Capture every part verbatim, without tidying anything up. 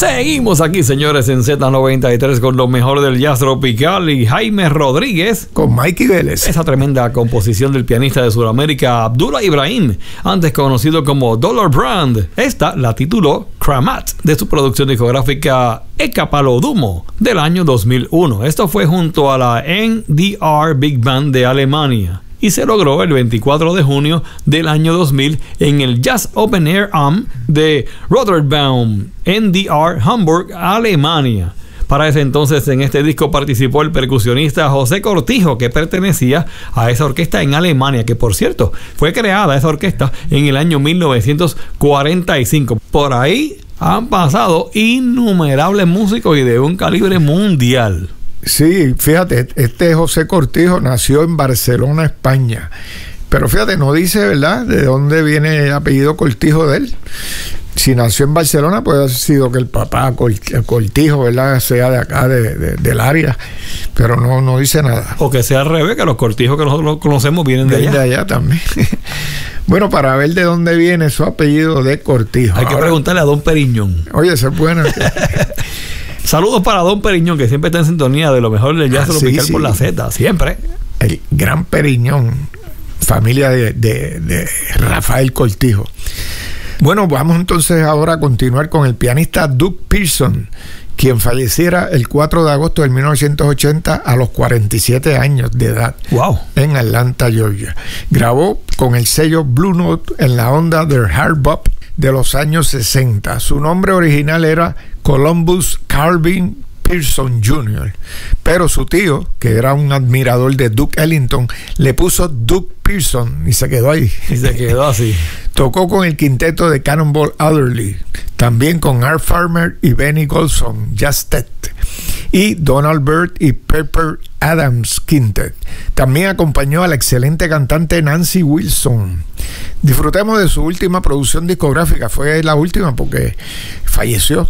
Seguimos aquí, señores, en Z noventa y tres con lo mejor del jazz tropical y Jaime Rodríguez con Mikey Vélez. Esa tremenda composición del pianista de Sudamérica Abdullah Ibrahim, antes conocido como Dollar Brand. Esta la tituló Kramat, de su producción discográfica Ekapalodumo del año dos mil uno. Esto fue junto a la N D R Big Band de Alemania y se logró el veinticuatro de junio del año dos mil en el Jazz Open Air Am de Rotterdam, N D R, Hamburg, Alemania. Para ese entonces, en este disco participó el percusionista José Cortijo, que pertenecía a esa orquesta en Alemania, que por cierto fue creada esa orquesta en el año mil novecientos cuarenta y cinco. Por ahí han pasado innumerables músicos y de un calibre mundial. Sí, fíjate, este José Cortijo nació en Barcelona, España. Pero fíjate, no dice, ¿verdad?, de dónde viene el apellido Cortijo de él. Si nació en Barcelona, puede haber sido que el papá Cortijo, ¿verdad?, sea de acá, de, de, del área. Pero no, no dice nada. O que sea al revés, que los Cortijos que nosotros conocemos vienen de, de allá. de allá también. Bueno, para ver de dónde viene su apellido de Cortijo. Hay que Ahora, preguntarle a Don Periñón. Oye, eso es bueno. Saludos para Don Periñón, que siempre está en sintonía de lo mejor del jazz ah, tropical, sí, sí. por la Z, siempre. El gran Periñón, familia de, de, de Rafael Cortijo. Bueno, vamos entonces ahora a continuar con el pianista Doug Pearson, quien falleciera el cuatro de agosto de mil novecientos ochenta a los cuarenta y siete años de edad. Wow. En Atlanta, Georgia. Grabó con el sello Blue Note en la onda del hard bop de los años sesenta. Su nombre original era Columbus Calvin Pearson junior, pero su tío, que era un admirador de Duke Ellington, le puso Doug Pearson y se quedó ahí. Y se quedó así. Tocó con el quinteto de Cannonball Adderley, también con Art Farmer y Benny Golson, Jazz Tet, y Donald Byrd y Pepper Adams Quintet. También acompañó a la excelente cantante Nancy Wilson. Disfrutemos de su última producción discográfica, fue la última porque falleció.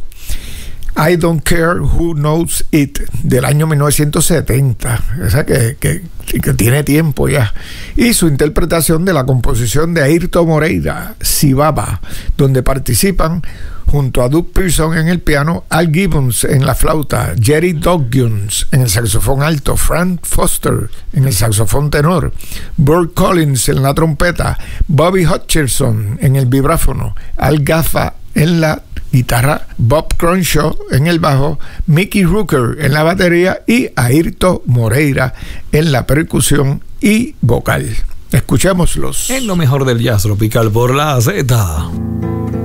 I Don't Care Who Knows It, del año mil novecientos setenta, o sea que, que, que tiene tiempo ya, y su interpretación de la composición de Airto Moreira, Sibaba, donde participan junto a Doug Pearson en el piano, Al Gibbons en la flauta, Jerry Dogguns en el saxofón alto, Frank Foster en el saxofón tenor, Burt Collins en la trompeta, Bobby Hutcherson en el vibráfono, Al Gaffa en la guitarra, Bob Crenshaw en el bajo, Mickey Rooker en la batería y Airto Moreira en la percusión y vocal. Escuchémoslos. Es lo mejor del jazz tropical por la Z.